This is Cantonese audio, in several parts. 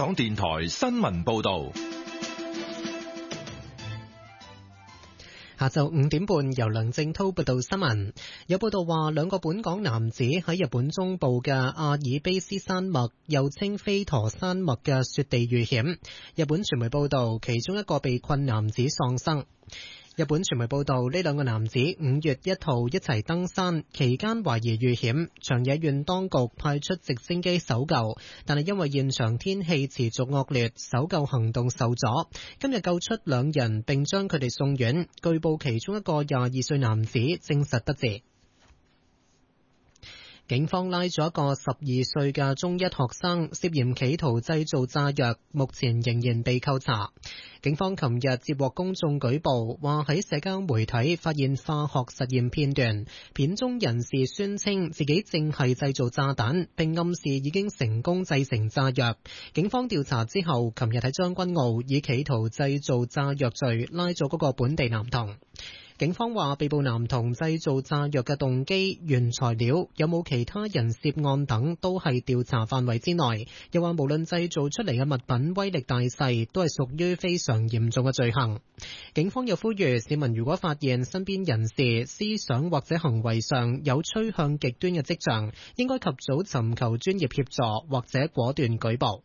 港電台新聞報道。 下晝5點半，由梁正滔報道新聞。有報道話，兩個本港男子喺日本中部嘅阿爾卑斯山脈，又稱飛陀山脈嘅雪地遇險。日本傳媒報道，其中一個被困男子喪生。日本傳媒報道，呢兩個男子5月1號一齊登山，期間懷疑遇險，長野縣當局派出直升機搜救，但係因為現場天氣持續惡劣，搜救行動受阻。今日救出兩人，並將佢哋送院。據報其中一個22歲男子證實不治。警方拉咗一個12歲嘅中一學生，涉嫌企圖製造炸藥，目前仍然被扣查。警方琴日接獲公眾舉報，話喺社交媒體發現化學實驗片段，片中人士宣稱自己正係製造炸彈，並暗示已經成功製成炸藥。警方調查之後，琴日喺將軍澳以企圖製造炸藥罪拉咗嗰個本地男童。警方話，被捕男童製造炸藥嘅動機、原材料、有冇其他人涉案等，都係調查範圍之內。又話無論製造出嚟嘅物品威力大細，都係屬於非常嚴重嘅罪行。警方又呼籲市民，如果發現身邊人士思想或者行為上有趨向極端嘅跡象，應該及早尋求專業協助或者果斷舉報。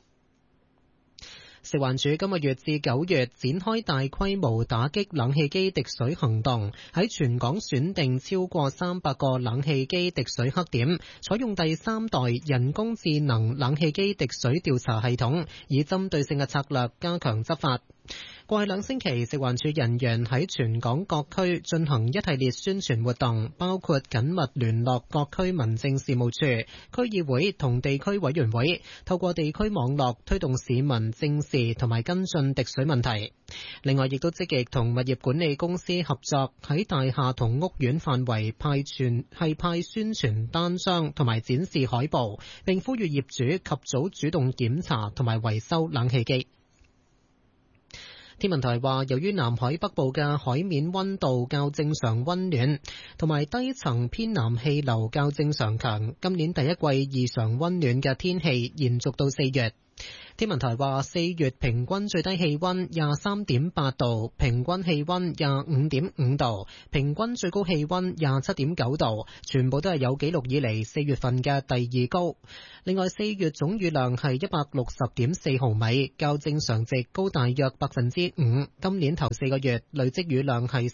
食環署今個月至9月展開大規模打擊冷氣機滴水行動，喺全港選定超過300個冷氣機滴水黑點，採用第3代人工智能冷氣機滴水調查系統，以針對性嘅策略加強執法。過去2星期，食環署人員喺全港各區進行一系列宣傳活動，包括緊密聯絡各區民政事務處、區議會同地區委員會，透過地區網絡推動市民正視同埋跟進滴水問題。另外，亦都積極同物業管理公司合作，喺大廈同屋苑範圍派宣傳單張同埋展示海報，並呼籲業主及早主動檢查同埋維修冷氣機。天文台話，由於南海北部嘅海面溫度較正常溫暖，同埋低層偏南氣流較正常強，今年第一季異常溫暖嘅天氣延續到4月。天文台話，4月平均最低氣溫23.8度，平均氣溫25.5度，平均最高氣溫27.9度，全部都係有紀錄以嚟4月份嘅第2高。另外，4月總雨量係160.4毫米，較正常值高大約5%。今年頭4個月累積雨量係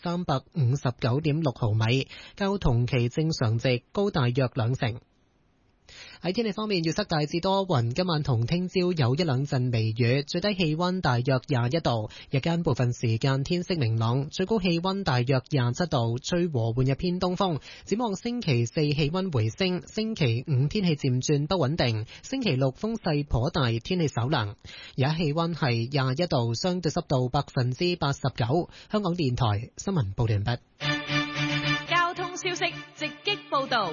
359.6毫米，較同期正常值高大約2%。喺天氣方面，預測大致多雲，今晚同聽朝有一兩陣微雨，最低氣溫大約21度，日間部分時間天色明朗，最高氣溫大約27度，吹和緩嘅偏東風。展望星期4氣溫回升，星期5天氣漸轉不穩定，星期6風勢頗大，天氣稍涼。而家氣溫係21度，相對濕度89%。香港電台新聞報道完畢。 交通消息直擊報道。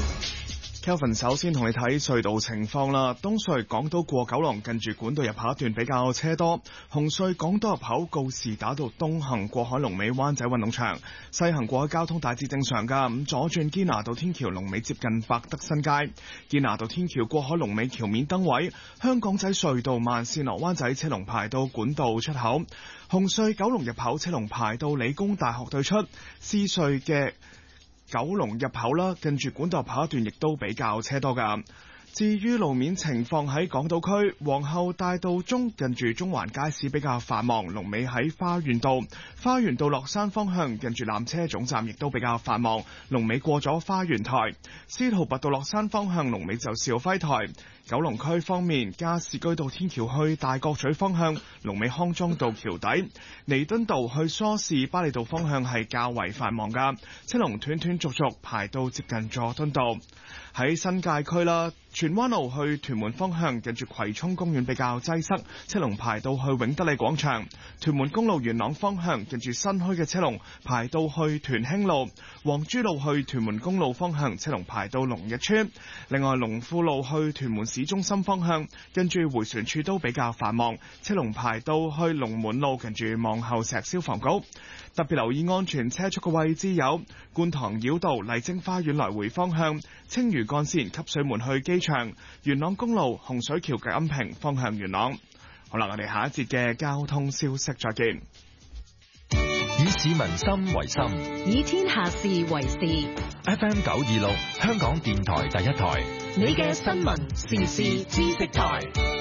Kelvin 首先同你睇隧道情況啦。東隧港島過九龍近住管道入口一段比較車多，紅隧港島入口告士打道東行過海龍尾灣仔運動場，西行過海交通大致正常噶。咁左轉堅拿道天橋龍尾接近百德新街，堅拿道天橋過海龍尾橋面燈位，香港仔隧道慢線落灣仔車龍排到管道出口，紅隧九龍入口車龍排到理工大學對出，獅隧嘅九龍入口啦，近住管道入口一段亦都比較車多噶。至於路面情況，喺港島區皇后大道中近住中環街市比較繁忙，龍尾喺花園道，花園道落山方向近住纜車總站亦都比較繁忙，龍尾過咗花園台。司徒拔道落山方向龍尾就兆輝台。九龍區方面，加士居道天橋去大角咀方向龍尾康莊道橋底，彌敦道去梳士巴利道方向係較為繁忙噶，車龍斷斷續續排到接近佐敦道。喺新界區啦，荃灣路去屯門方向近住葵涌公園比較擠塞，車龍排到去永德里廣場。屯門公路元朗方向近住新墟嘅車龍排到去屯興路。黃珠路去屯門公路方向車龍排到龍日村。另外，龍富路去屯門市中心方向近住迴旋處都比較繁忙，車龍排到去龍門路近住望后石消防局。特別留意安全車速嘅位置有觀塘繞道麗晶花園來回方向、青嶼幹線汲水門去機場、元朗公路洪水橋錦屏方向元朗。好啦，我哋下一節嘅交通消息再見。 以市民心為心， 以天下事為事。 FM 926，香港電台第一台， 你嘅新聞時事知識台。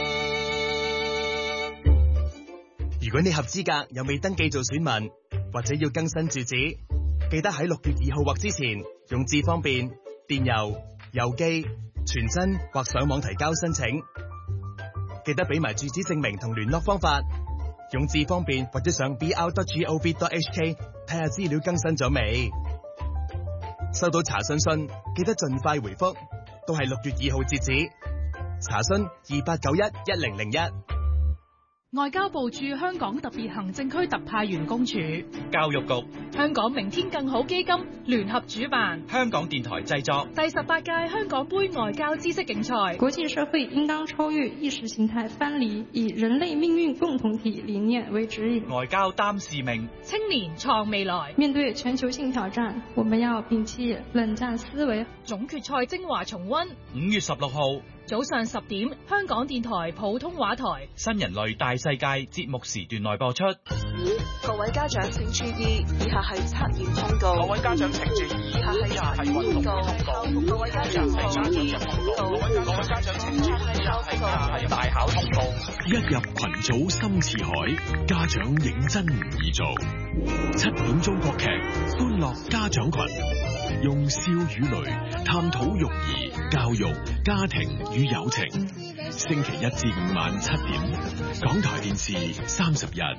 如果你合資格又未登記做選民，或者要更新住址，記得喺6月2號或之前用智方便、電郵、郵寄、傳真或上網提交申請。記得俾埋住址證明同聯絡方法。用智方便或者上 br.gov.hk 睇下資料更新咗未。收到查詢信記得盡快回覆，都係6月2號截止。查詢28911001。 外交部駐香港特別行政區特派員公署、 教育局、 香港明天更好基金聯合主辦， 香港電台製作第18屆香港杯外交知識競賽。 國際社會應當超越意識形態藩籬，以人類命運共同體理念為指引。 外交擔使命， 青年創未來。 面對全球性挑戰，我們要摒棄冷戰思維。 總決賽精華重溫 5月16號早上10點，香港電台普通話台新人類大世界節目時段內播出。 各位家長請注意，以下係測驗通告。 各位家長請注意， 以下係運動通告。各位家長請注意，各位家長請注意，以下係大考通告。 一入群組深似海，家長認真唔易做。7點鐘國劇歡樂家長群，用笑與淚探討育兒、教育、家庭與友情。星期1至5晚7點，港台電視31。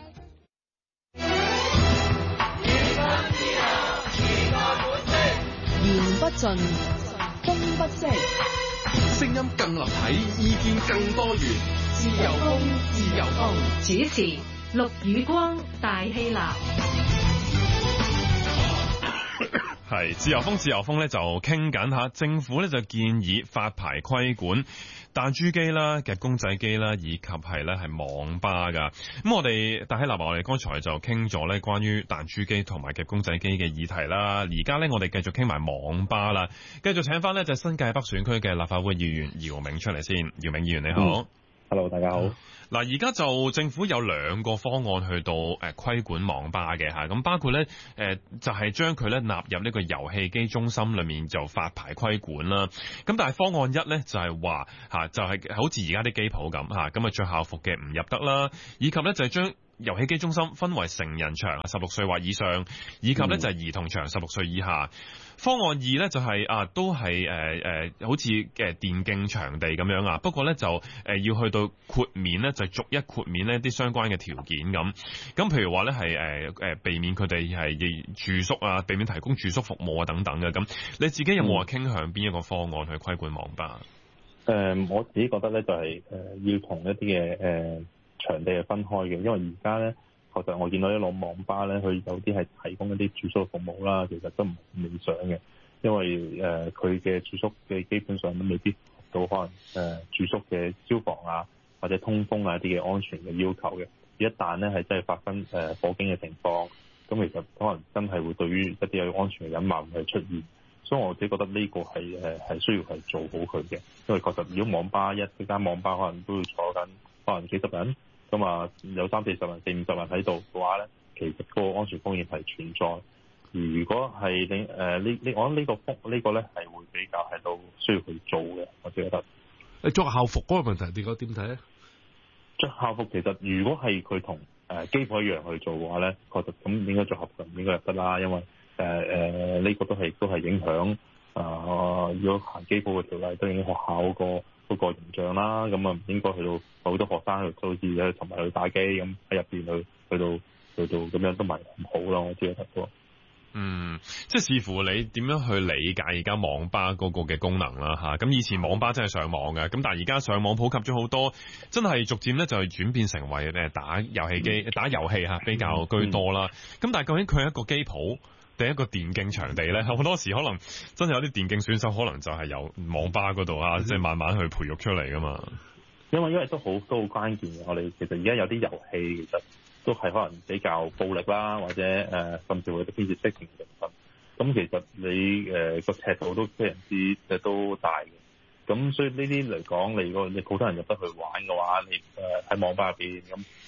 言不盡，風不息， 聲音更立體，意見更多元。自由風，自由風。 主持陸宇光、大希臘。 係自由風咧就傾緊下，政府咧就建議發牌規管彈珠機啦、夾公仔機啦，以及係網吧噶。咁我哋大希臘，我哋剛才就傾咗咧關於彈珠機同埋夾公仔機嘅議題啦。而家咧我哋繼續傾埋網吧啦，繼續請翻呢就新界北選區嘅立法會議員姚明出嚟先。姚明議員你好。 Hello， 大家好。 嗱，而家就政府有2個方案去到規管網吧嘅嚇，咁包括咧就係將佢咧納入呢個遊戲機中心裏面就發牌規管啦。咁但係方案1咧就係話嚇，就係好似而家啲機鋪咁嚇，咁啊著校服嘅唔入得啦，以及咧就係將遊戲機中心分為成人場16歲或以上，以及咧就係兒童場16歲以下。方案2咧就係都係好似電競場地咁樣啊，不過咧就要去到豁免咧，就逐一豁免呢啲相關嘅條件咁。咁譬如話咧係避免佢哋係住宿啊，避免提供住宿服務啊等等嘅。咁你自己有冇話傾向邊一個方案去規管網吧？ 我自己覺得咧就係要同一啲嘅場地係分開嘅，因為而家咧確實我見到啲老網吧咧，佢有啲係提供一啲住宿服務啦，其實都唔理想嘅，因為佢嘅住宿嘅基本上都未必到可能住宿嘅消防啊或者通風啊啲嘅安全嘅要求嘅。一旦咧係真係發生火警嘅情況，咁其實可能真係會對於一啲有安全嘅隱患係出現。所以我自己覺得呢個係需要係做好佢嘅，因為確實如果網吧一間網吧可能都要坐緊可能幾十人。咁啊，有30-40人、40-50人喺度嘅話咧，其實個安全風險係存在。而如果係你我諗呢個咧係會比較係到需要去做嘅，我自己覺得。 你着校服嗰個問題，你覺得點睇咧？ 着校服其實如果係佢同機鋪一樣去做嘅話咧，確實咁應該着校服唔應該入得啦，因為呢個都係影響如果行機鋪嘅條例都影響學校嗰個形象啦，咁啊唔應該去到好多學生去做好似同埋去打機咁喺入邊去到咁樣都唔係唔好咯，我自己覺得。 即係視乎你點樣去理解而家網吧嗰個嘅功能啦嚇。咁以前網吧真係上網嘅，咁但係而家上網普及咗好多，真係逐漸咧就係轉變成為打遊戲機、打遊戲嚇比較居多啦。咁但係究竟佢係一個機鋪定一個電競場地咧？好多時可能真係有啲電競選手可能就係由網吧嗰度即係慢慢去培育出嚟噶嘛。 因為都好關鍵嘅，我哋其實而家有啲遊戲其實都係可能比較暴力啦，或者甚至會有啲偏色情成分。咁其實你個尺度都非常之都大嘅。 咁所以呢啲嚟講，你如果你好多人入得去玩嘅話，你喺網吧入邊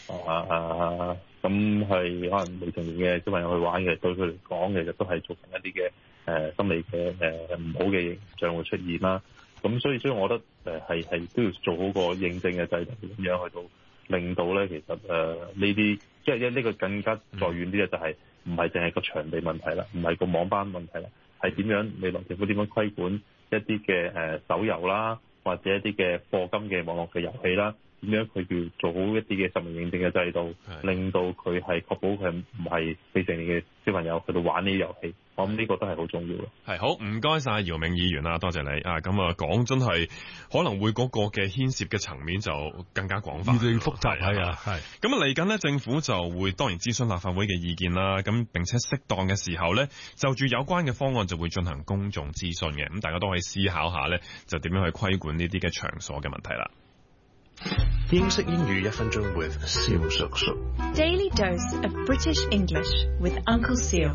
咁係可能未成年嘅小朋友去玩嘅，對佢嚟講其實都係造成一啲嘅心理嘅唔好嘅形象會出現啦。咁所以我覺得係都要做好個認證嘅制度，咁樣去到令到咧，其實呢啲即係呢個更加再遠啲咧，就係唔係淨係個場地問題啦，唔係個網吧問題啦，係點樣未來政府點樣規管一啲嘅手遊啦，或者一啲嘅課金嘅網絡嘅遊戲啦，點樣佢要做好一啲嘅實名認證嘅制度，令到佢係確保佢唔係未成年嘅小朋友去到玩呢啲遊戲。我諗呢個都係好重要咯。 係好，唔該晒姚明議員啦，多謝你啊！咁啊講真係可能會嗰個嘅牽涉嘅層面就更加廣泛，越嚟越複雜係啊，係。咁啊嚟緊呢，政府就會當然諮詢立法會嘅意見啦，咁並且適當嘅時候呢，就住有關嘅方案就會進行公眾諮詢嘅，咁大家都可以思考下呢，就點樣去規管呢啲嘅場所嘅問題啦。 英式英語1分鐘 with 蕭叔叔。 Daily dose of British English with Uncle Seal。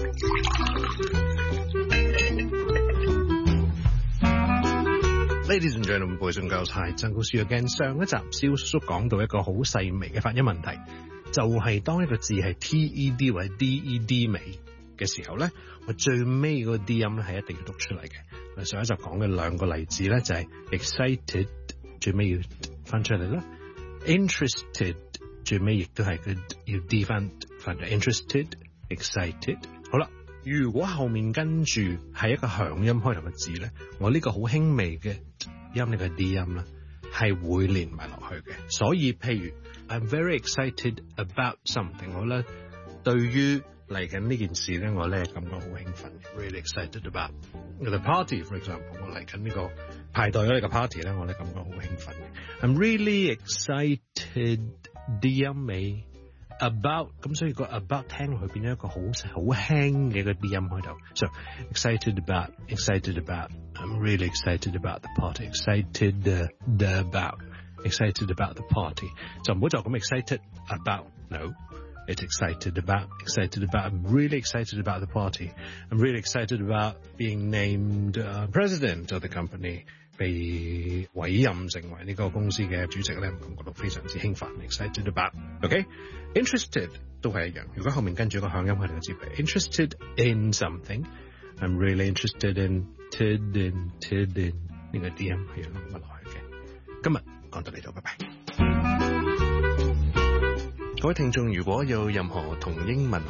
Ladies and gentlemen, boys and girls, hi, Uncle Seal again。上一集蕭叔叔講到一個好細微嘅發音問題，就係當一個字係 TED 或者 DED 尾嘅時候咧，我最尾嗰個 D 音咧係一定要讀出嚟嘅。我上一集講嘅兩個例子咧就係 excited。最尾要翻出嚟啦 ，interested 最尾亦都係佢要 D 翻嚟 interested、excited。好啦，如果後面跟住係一個響音開頭嘅字咧，我呢個好輕微嘅音呢個 D 音啦，係會連埋落去嘅。所以譬如 I'm very excited about something， 我咧對於嚟緊呢件事咧，我咧感覺好興奮 ，really excited about the party for example。我嚟緊呢個派代咗呢個 party 咧，我咧感覺好興奮嘅。I'm really excited D 音尾 about， 咁所以個 about 聽落去變咗一個好輕嘅一個 D 音開頭。So excited about，excited about，I'm really excited about the party。excited the about，excited about the party。就唔好就咁 excited about，no。It's excited about. I'm really excited about the party. I'm really excited about being named president of the company. 被委任成為呢個公司嘅主席咧，感覺到非常之興奮。Excited about. OK? Interested 都係一樣。如果後面跟住一個響音喺度嘅字句 ，interested in something. I'm really interested in 呢個 D 音係要落去嘅。今日講到呢度，拜拜。各位聽眾，如果有任何同英文